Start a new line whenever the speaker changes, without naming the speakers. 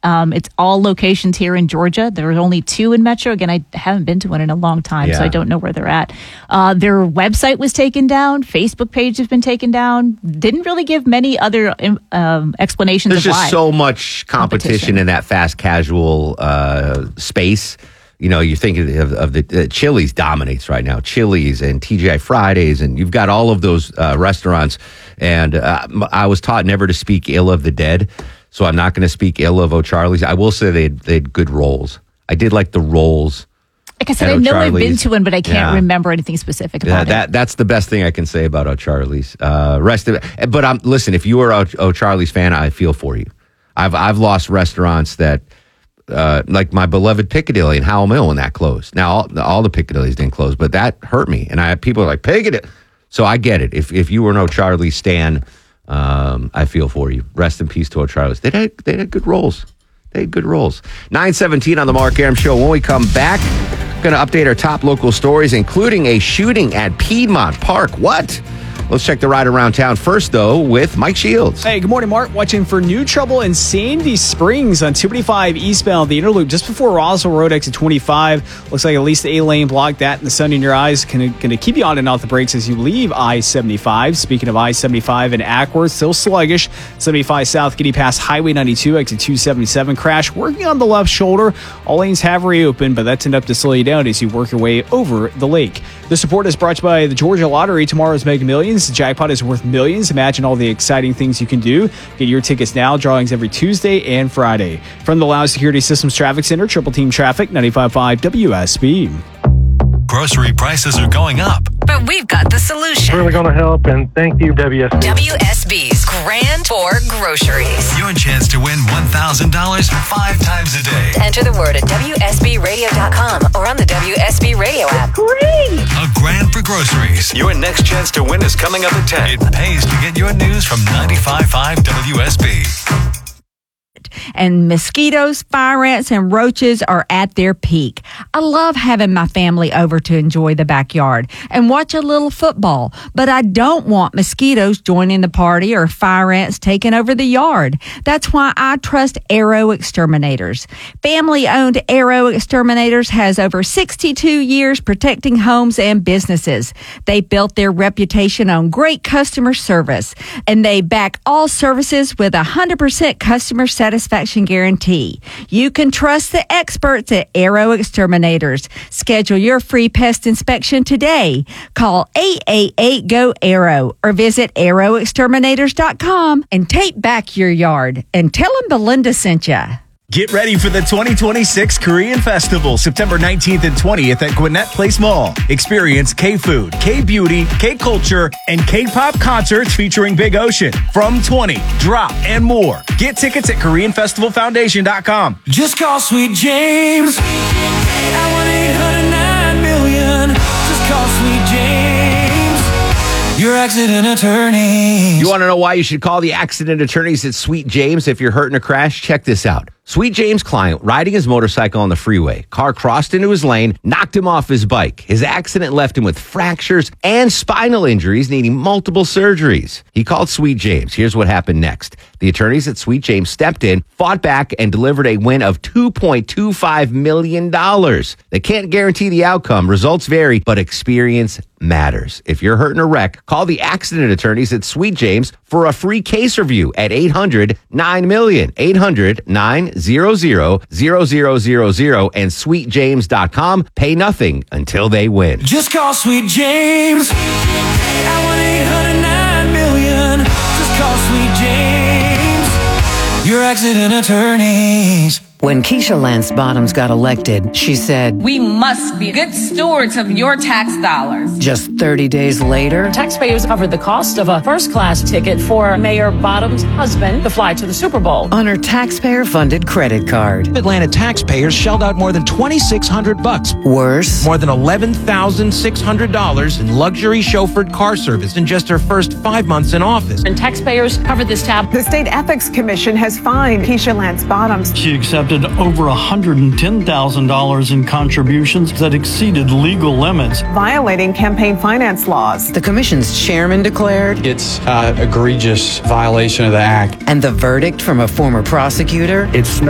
It's all locations here in Georgia. There are only 2 in Metro. Again, I haven't been to one in a long time, so I don't know where they're at. Their website was taken down. Facebook page has been taken down. Didn't really give many other explanations
There's
of why.
There's just so much competition in that fast casual space. You know, you think of the Chili's dominates right now. Chili's and TGI Fridays, and you've got all of those restaurants. And I was taught never to speak ill of the dead, so I'm not going to speak ill of O'Charlie's. I will say they had good rolls. I did like the rolls.
Like I said, I know I've been to one, but I can't remember anything specific about it.
That's the best thing I can say about O'Charlie's. Rest of it, but listen. If you are an O'Charlie's fan, I feel for you. I've lost restaurants that. Like my beloved Piccadilly in Howell Mill when that closed. Now all the Piccadillys didn't close, but that hurt me. And people are like Piccadilly, so I get it. If you were an O'Charlie's stan, I feel for you. Rest in peace to O'Charlie's. They had good rolls. 9:17 on the Mark Arum Show. When we come back, we're going to update our top local stories, including a shooting at Piedmont Park. What? Let's check the ride around town first, though, with Mike Shields.
Hey, good morning, Mark. Watching for new trouble in Sandy Springs on 285 eastbound, the Interloop, just before Roswell Road, exit 25. Looks like at least the A-lane blocked that, and the sun in your eyes going to keep you on and off the brakes as you leave I-75. Speaking of I-75 and Ackworth, still sluggish. 75 south, getting past Highway 92, exit 277. Crash working on the left shoulder. All lanes have reopened, but that's enough to slow you down as you work your way over the lake. The support is brought to you by the Georgia Lottery. Tomorrow's Mega Millions. The jackpot is worth millions. Imagine all the exciting things you can do. Get your tickets now. Drawings every Tuesday and Friday. From the Loud Security Systems Traffic Center, Triple Team Traffic, 95.5 WSB.
Grocery prices are going up,
but we've got the solution.
Really going to help, and thank you, WSB.
WSB's Grand Tour Groceries.
Your chance to win $1,000 5 times a day.
Enter the word at WSBRadio.com or on the WSB Radio app.
Great!
A grand for groceries. Your next chance to win is coming up at 10. It pays to get your news from 95.5 WSB.
And mosquitoes, fire ants, and roaches are at their peak. I love having my family over to enjoy the backyard and watch a little football, but I don't want mosquitoes joining the party or fire ants taking over the yard. That's why I trust Arrow Exterminators. Family-owned Arrow Exterminators has over 62 years protecting homes and businesses. They built their reputation on great customer service, and they back all services with 100% customer satisfaction guarantee. You can trust the experts at Arrow Exterminators. Schedule your free pest inspection today. Call 888-GO-ARROW or visit arrowexterminators.com and take back your yard. And tell them Belinda sent you.
Get ready for the 2026 Korean Festival, September 19th and 20th at Gwinnett Place Mall. Experience K-food, K-beauty, K-culture, and K-pop concerts featuring Big Ocean, From 20, Drop, and more. Get tickets at KoreanFestivalFoundation.com.
Just call Sweet James at 1-800-9-million. Just call Sweet James, your accident attorney.
You want to know why you should call the accident attorneys at Sweet James if you're hurt in a crash? Check this out. Sweet James' client riding his motorcycle on the freeway. Car crossed into his lane, knocked him off his bike. His accident left him with fractures and spinal injuries, needing multiple surgeries. He called Sweet James. Here's what happened next. The attorneys at Sweet James stepped in, fought back, and delivered a win of $2.25 million. They can't guarantee the outcome. Results vary, but experience matters. If you're hurt in a wreck, call the accident attorneys at Sweet James for a free case review at 800-9-million. 800-900-0000 and sweetjames.com. Pay nothing until they win.
Just call Sweet James at 1-800-9-million. Just call Sweet James, your accident attorneys.
When Keisha Lance Bottoms got elected, she said,
"We must be good stewards of your tax dollars."
Just 30 days later,
taxpayers covered the cost of a first-class ticket for Mayor Bottoms' husband to fly to the Super Bowl
on her taxpayer-funded credit card.
Atlanta taxpayers shelled out more than $2,600.
Worse,
more than $11,600 in luxury chauffeured car service in just her first 5 months in office.
And taxpayers covered this tab.
The State Ethics Commission has fined Keisha Lance Bottoms.
She accepted over $110,000 in contributions that exceeded legal limits,
violating campaign finance laws.
The commission's chairman declared
it's an egregious violation of the act.
And the verdict from a former prosecutor?
It's